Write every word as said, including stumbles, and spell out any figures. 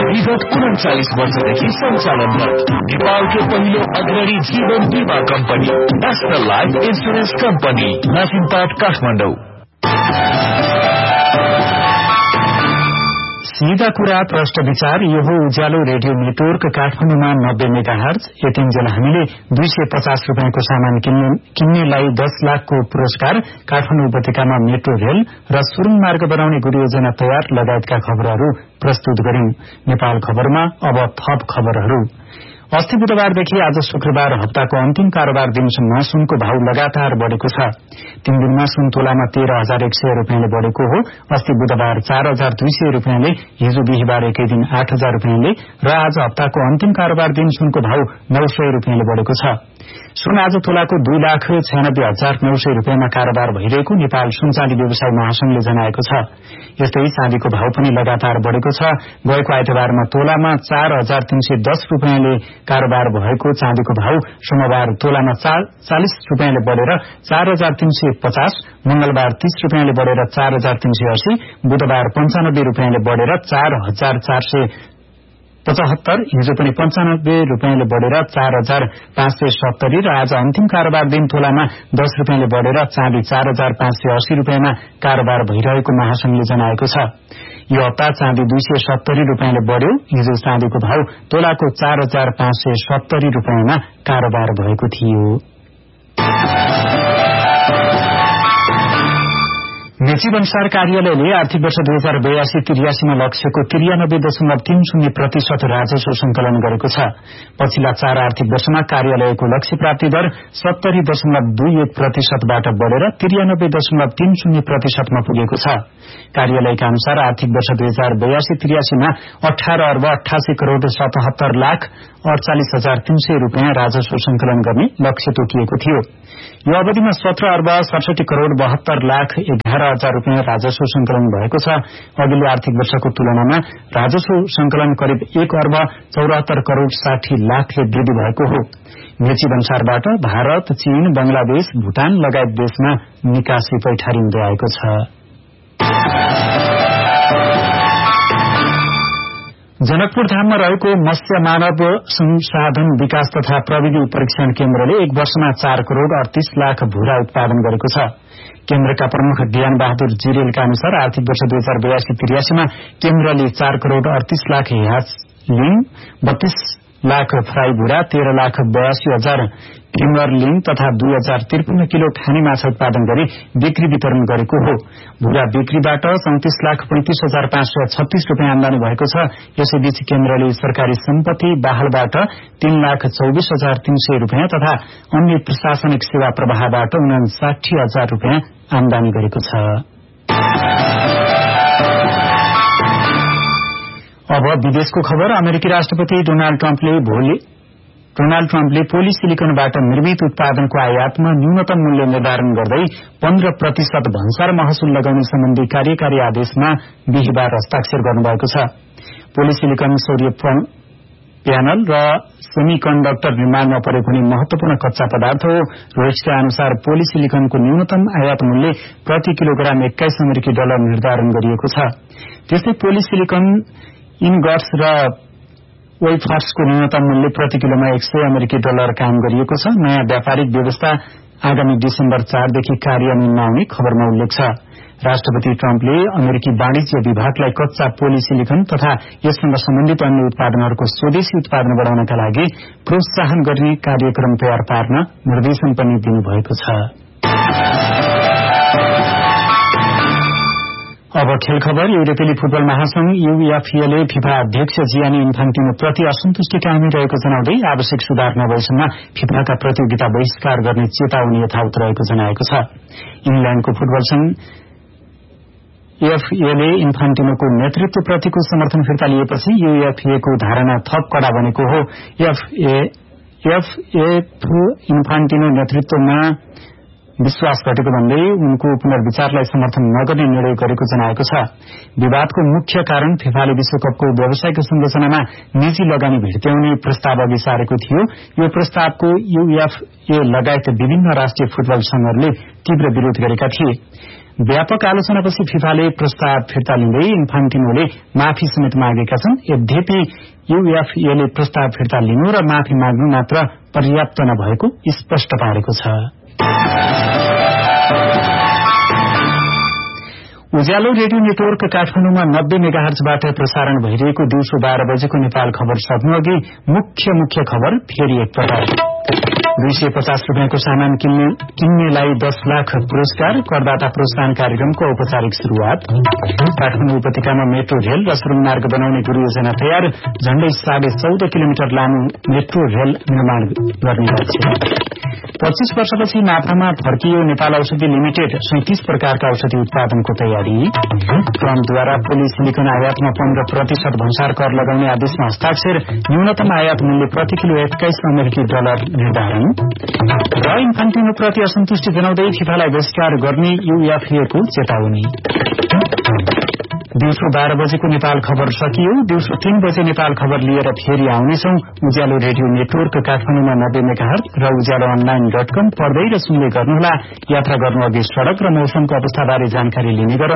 विगत उन्चालिस वर्षदेखि सञ्चालनरत नेपालको पहिलो अग्रणी जीवन बीमा company national life insurance company नासिमपाट Kathmandu. सीधा कुरा प्रश्न विचार यो हो उज्यालो रेडियो नेटवर्क काठमाडौँमा नब्बे मेगा हर्ज। यतिन्जेल हामीले दुई सय पचास रूपियाँको सामान किन्ने किन्नेलाई दस लाखको पुरस्कार, काठमाडौँ उपत्यकामा मेट्रो रेल र सुरुङ मार्ग बनाउने गुरुयोजना तयार लगायतका खबरहरू प्रस्तुत गर्यौं। नेपाल खबरमा अब थप खबरहरू। अस्ति बुधबारदेखि आज शुक्रबार हप्ताको अन्तिम कारोबार दिनसम्म सुनको भाव लगातार बढ़ेको छ। तीन दिनमा सुन तोलामा तेह्र हजार एक सय रूपियाँले बढ़ेको हो। अस्ति बुधबार चार हजार दुई सय रूपियाँले, हिजो बिहिबार एकै दिन आठ हजार रूपियाँले र आज हप्ताको अन्तिम कारोबार दिन सुनको भाव नौ सय रूपियाँले बढ़ेको छ। सुन आज तोलाको दुई लाख छयानब्बे हजार नौ सय रूपियाँमा कारोबार भइरहेको नेपाल सुनचाँदी व्यवसाय महासंघले जनाएको छ। यस्तै चाँदीको भाव पनि लगातार बढ़ेको छ। गएको आइतबारमा तोलामा चार हजार तीन सय दस रूपियाँले कारोबार भएको चाँदीको भाव सोमबार तोलामा चालिस रूपियाँले बढ़ेर चार हजार तीन सय पचास, मंगलबार तीस रूपियाँले बढ़ेर चार हजार तीन सय अस्सी, बुधबार पञ्चानब्बे रूपियाँले बढ़ेर चार हजार चार सय पचहत्तर, हिजो पनि पञ्चानब्बे रूपियाँले बढ़ेर चार हजार पाँच सय सत्तरी र आज अन्तिम कारोबार दिन तोलामा दस रूपियाँले बढ़ेर चाँदी चार हजार पाँच सय अस्सी रूपियाँमा कारोबार भइरहेको महासंघले जनाएको छ। यो हप्ता चाँदी दुई सय सत्तरी रूपियाँले बढ़्यो। हिजो चाँदीको भाव तोलाको चार हजार पाँच सय सत्तरी रूपियाँमा कारोबार भएको थियो। मेची भन्सार कार्यालयले आर्थिक वर्ष दुई हजार बयासी त्रियासीमा लक्ष्यको त्रियानब्बे दशमलव तीन शून्य प्रतिशत राजस्व संकलन गरेको छ। पछिल्ला चार आर्थिक वर्षमा कार्यालयको लक्ष्य प्राप्ति दर सत्तरी दशमलव दुई एक प्रतिशतबाट बढ़ेर त्रियानब्बे दशमलव तीन शून्य प्रतिशतमा पुगेको छ। कार्यालयका अनुसार आर्थिक वर्ष दुई हजार बयासी त्रियासीमा अठार अर्ब अठासी करोड़ सतहत्तर लाख अड़चालिस हजार तीन सय रूपियाँ राजस्व संकलन गर्ने लक्ष्य तोकिएको थियो। यो अवधिमा सत्र अर्ब सडसठी करोड़ बहत्तर लाख एघार हजार रूपियाँ राजस्व संकलन भएको छ। अघिल्लो आर्थिक वर्षको तुलनामा राजस्व संकलन करिब एक अर्ब चौरात्तर करोड़ साठी लाखले वृद्धि भएको हो। मेची भन्सारबाट भारत, चीन, बंगलादेश, भूटान लगायत देशमा निकासी पैठारी हुँदै आएको छ। जनकपुर धाममा रहेको मत्स्य मानव संसाधन विकास तथा प्रविधि परीक्षण केन्द्रले एक वर्षमा चार करोड़ अड़तीस लाख भूरा उत्पादन गरेको छ। केन्द्रका प्रमुख डियान बहादुर जिरेलका अनुसार आर्थिक वर्ष दुई हजार बयासी त्रियासीमा केन्द्रले चार करोड़ अड़तीस लाख ह्याचलिङ, बत्तीस लाख फ्राई भूरा, तेह्र लाख बयासी हजार फिमरलिङ तथा दुई हजार त्रिपन्न किलो खानी माछा उत्पादन गरी बिक्री वितरण गरेको हो। भूरा बिक्रीबाट चौतिस लाख पैंतिस हजार पाँच सय छत्तीस रूपियाँ आमदानी भएको छ। यसैबीच केन्द्रले सरकारी सम्पत्ति बाहलबाट तीन लाख चौबिस हजार तीन सय रूपियाँ तथा अन्य प्रशासनिक सेवा प्रवाहबाट उनासाठी हजार रूपियाँ आमदानी गरेको छ। अब विदेशको खबर। अमेरिकी राष्ट्रपति डोनाल्ड ट्रम्पले भोलि डोनाल्ड ट्रम्पले पोलिसिलिकनबाट निर्मित उत्पादनको आयातमा न्यूनतम मूल्य निर्धारण गर्दै पन्ध्र प्रतिशत भन्सार महसुल लगाउने सम्बन्धी कार्यकारी आदेशमा बिहिबार हस्ताक्षर गर्नुभएको छ। पोलिसिलिकन सौर्य प्यानल र सेमीकन्डक्टर निर्माणमा प्रयोग हुने महत्वपूर्ण कच्चा पदार्थ हो। रोइट्सका अनुसार पोलिसिलिकनको न्यूनतम आयात मूल्य प्रति किलोग्राम एक्काइस अमेरिकी डलर निर्धारण गरिएको छ। त्यस्तै पोलिसिलिकन इनगट्स र वेफर्सको न्यूनतम मूल्य प्रति किलोमा एक सय अमेरिकी डलर कायम गरिएको छ। नयाँ व्यापारिक व्यवस्था आगामी डिसेम्बर चारदेखि कार्यान्वयनमा आउने खबरमा उल्लेख छ। राष्ट्रपति ट्रम्पले अमेरिकी वाणिज्य विभागलाई कच्चा पोलिसिलिकन तथा यससँग सम्बन्धित अन्य उत्पादनहरूको स्वदेशी उत्पादन बढ़ाउनका लागि प्रोत्साहन गर्ने कार्यक्रम तयार पार्न निर्देशन पनि दिनुभएको छ। अब खेल खबर। युरोपेली फुटबल महासंघ यूएफएले फिफा अध्यक्ष जियानी इन्फान्टिनो प्रति असन्तुष्टि कायमै रहेको जनाउँदै आवश्यक सुधार नभएसम्म फिफाका प्रतियोगिता बहिष्कार गर्ने चेतावनी यथावत रहेको जनाएको छ। इंग्ल्याण्डको फुटबल संघ एफएले इन्फान्टिनोको नेतृत्वप्रतिको समर्थन फिर्ता लिएपछि यूएफएको धारणा थप कड़ा बनेको हो। एफएफ इन्फान्टिनो नेतृत्वमा विश्वास घटेको भन्दै उनको पुनर्विचारलाई समर्थन नगर्ने निर्णय गरेको जनाएको छ। विवादको मुख्य कारण फिफाले विश्वकपको व्यावसायिक संरचनामा निजी लगानी भित्र्याउने प्रस्ताव अघि सारेको थियो। यो प्रस्तावको यूएफए लगायत विभिन्न राष्ट्रिय फुटबल संघहरूले तीव्र विरोध गरेका थिए। व्यापक आलोचनापछि फिफाले प्रस्ताव फिर्ता लिँदै इन्फान्टिनोले माफी समेत मागेका छन्। यद्यपि यूएफएले प्रस्ताव फिर्ता लिनु र माफी माग्नु मात्र पर्याप्त नभएको स्पष्ट पारेको छ। उज्यालो रेडियो नेटवर्क काठमाडौँमा नब्बे मेगाहर्जबाट प्रसारण भइरहेको दिउँसो बाह्र बजेको नेपाल खबर सक्नु अघि मुख्य मुख्य खबर फेरि एकपटक। दुई सय पचास रूपियाँको सामान किन्ने किन्नेलाई दस लाख पुरस्कार, करदाता प्रोत्साहन कार्यक्रमको औपचारिक शुरूआत। काठमाडौँ उपत्यकामा मेट्रो रेल र सुरुङ मार्ग बनाउने गुरु योजना तयार, झण्डै साढे चौध किलोमिटर लामो मेट्रो रेल निर्माण गर्ने लक्ष्य। पच्चीस वर्षपछि नाफामा फर्कियो नेपाल औषधि लिमिटेड, सैंतीस प्रकारका औषधि उत्पादनको तयारी। ट्रम्पद्वारा पोलिसिलिकन आयातमा पन्ध्र प्रतिशत भन्सार कर लगाउने आदेशमा हस्ताक्षर, न्यूनतम आयात मूल्य प्रति किलो एक्काइस अमेरिकी डलर निर्धारण। र इन्फान्टिनोप्रति असन्तुष्टि जनाउँदै फिफालाई बहिष्कार गर्ने यूएफएको चेतावनी। दिउँसो बाह्र बजेको नेपाल खबर सकियो। दिउँसो तीन बजे नेपाल खबर लिएर फेरि आउनेछौं। उज्यालो रेडियो नेटवर्क काठमाडौँमा नब्बे मेगाहर्ज र उज्यालो अनलाइन डट कम पढ्दै र सुन्दै गर्नुहोला। यात्रा गर्नु अघि सड़क र मौसमको अवस्थाबारे जानकारी लिने गरौं।